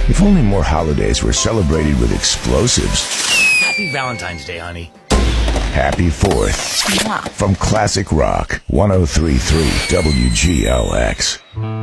If only more holidays were celebrated with explosives. Happy Valentine's Day, honey. Happy 4th. From Classic Rock 103.3 WGLX.